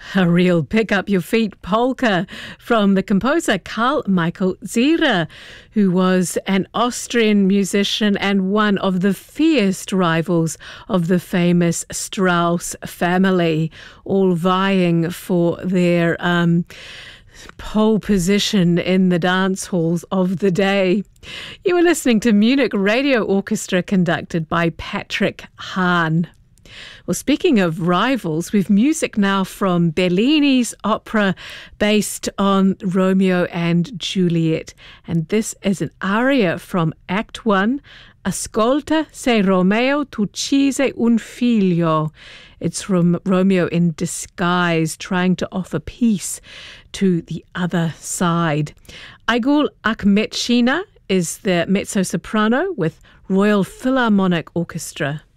A real pick up your feet polka from the composer Carl Michael Zierer, who was an Austrian musician and one of the fierce rivals of the famous Strauss family, all vying for their pole position in the dance halls of the day. You were listening to Munich Radio Orchestra conducted by Patrick Hahn. Well, speaking of rivals, we've music now from Bellini's opera based on Romeo and Juliet. And this is an aria from Act 1, Ascolta se Romeo t'uccise un figlio. It's from Romeo in disguise, trying to offer peace to the other side. Aigul Akhmetshina is the mezzo-soprano with Royal Philharmonic Orchestra.